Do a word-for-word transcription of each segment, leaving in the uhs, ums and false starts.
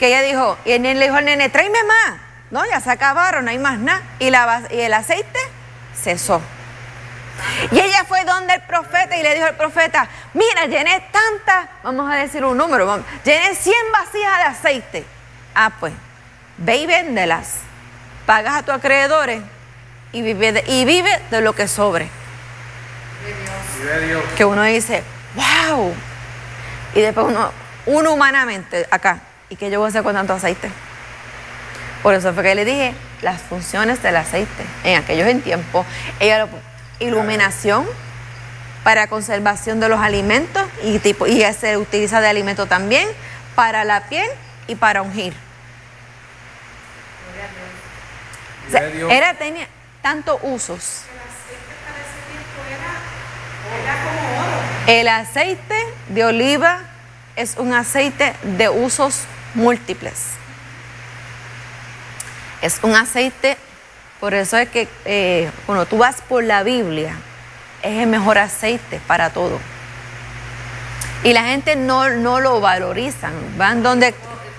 que ella dijo, y el nene le dijo al nene, tráeme más. No, ya se acabaron, no hay más nada. Y, la, y el aceite cesó. Y ella fue donde el profeta y le dijo al profeta, mira, llené tantas, vamos a decir un número, vamos, llené cien vasijas de aceite. Ah, pues, ve y véndelas, pagas a tus acreedores y vive de, y vive de lo que sobre. Dios. Que uno dice, wow. Y después uno, uno humanamente, acá, ¿y qué yo voy a hacer con tanto aceite? Por eso fue que le dije las funciones del aceite. En aquellos en tiempos, ella lo iluminación para conservación de los alimentos y, tipo, y se utiliza de alimento también para la piel y para ungir. O sea, era, tenía tantos usos. El aceite de oliva es un aceite de usos múltiples. Es un aceite, por eso es que eh, cuando tú vas por la Biblia, es el mejor aceite para todo. Y la gente no, no lo valorizan. Van donde...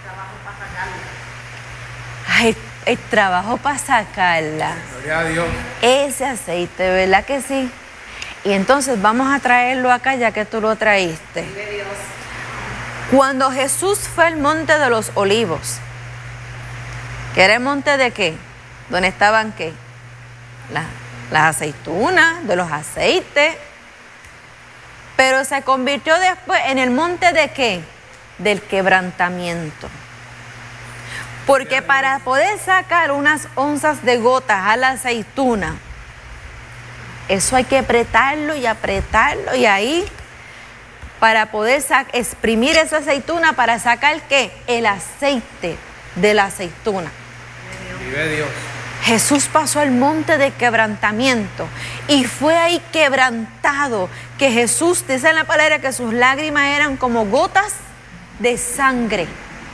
Ay, el trabajo para sacarla. Gloria a Dios. Ese aceite, ¿verdad que sí? Y entonces vamos a traerlo acá ya que tú lo traíste. Cuando Jesús fue al monte de los olivos, ¿que era el monte de qué? ¿Dónde estaban qué? La, las aceitunas, de los aceites. Pero se convirtió después en el monte de qué? Del quebrantamiento. Porque para poder sacar unas onzas de gotas a la aceituna, eso hay que apretarlo y apretarlo y ahí para poder exprimir esa aceituna para sacar ¿qué? El aceite de la aceituna. Vive Dios. Jesús pasó al monte de quebrantamiento y fue ahí quebrantado que Jesús, dice en la palabra que sus lágrimas eran como gotas de sangre.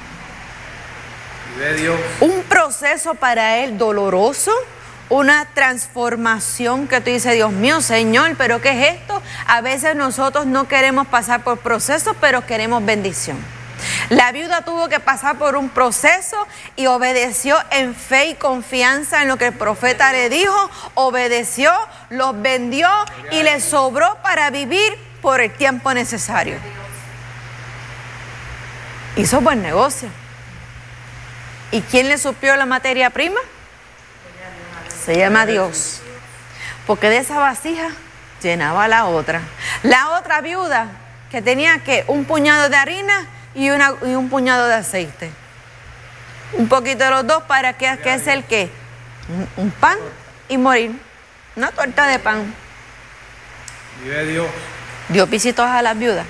Vive Dios. Un proceso para él doloroso, una transformación que tú dices, Dios mío, Señor, ¿pero qué es esto? A veces nosotros no queremos pasar por procesos, pero queremos bendición. La viuda tuvo que pasar por un proceso y obedeció en fe y confianza en lo que el profeta le dijo, obedeció, los vendió y le sobró para vivir por el tiempo necesario. Hizo buen negocio. ¿Y quién le suplió la materia prima? Se llama Dios. Porque de esa vasija llenaba la otra. La otra viuda que tenía que un puñado de harina y, una, y un puñado de aceite. Un poquito de los dos para que, que es el que un, un pan y morir. Una torta de pan. Vive Dios. Dios visitó a las viudas.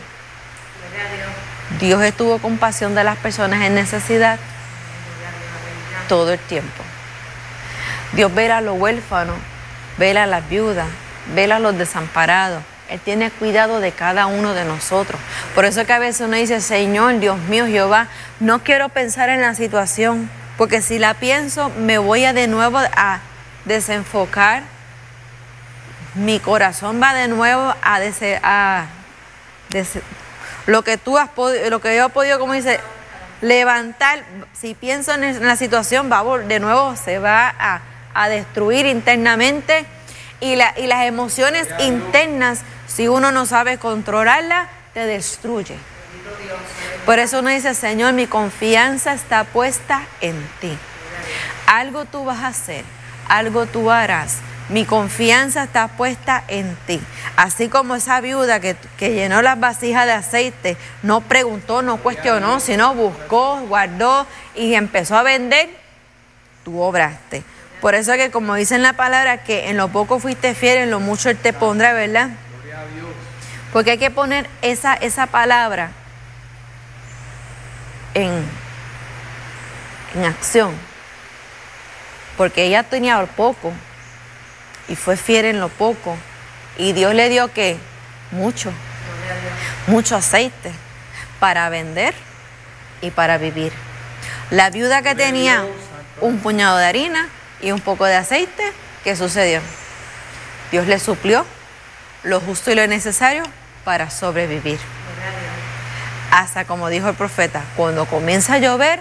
Dios estuvo con compasión de las personas en necesidad todo el tiempo. Dios vela a los huérfanos, vela a las viudas, vela a los desamparados. Él tiene cuidado de cada uno de nosotros. Por eso es que a veces uno dice, Señor, Dios mío, Jehová, no quiero pensar en la situación, porque si la pienso me voy a de nuevo a desenfocar. Mi corazón va de nuevo a, dese, a dese, lo que tú has podido, lo que yo he podido, como dice, levantar. Si pienso en la situación, va de nuevo, se va a, a destruir internamente. Y, la, y las emociones internas, si uno no sabe controlarlas, te destruye. Por eso uno dice, Señor, mi confianza está puesta en ti. Algo tú vas a hacer, algo tú harás. Mi confianza está puesta en ti. Así como esa viuda que, que llenó las vasijas de aceite, no preguntó, no cuestionó, sino buscó, guardó y empezó a vender, tú obraste. Por eso es que como dice en la palabra que en lo poco fuiste fiel, en lo mucho Él te pondrá, ¿verdad? Porque hay que poner esa, esa palabra en, en acción. Porque ella tenía lo poco y fue fiel en lo poco. Y Dios le dio ¿qué? Mucho, mucho aceite para vender y para vivir. La viuda que tenía un puñado de harina y un poco de aceite, ¿qué sucedió? Dios le suplió lo justo y lo necesario para sobrevivir. Hasta como dijo el profeta, cuando comienza a llover,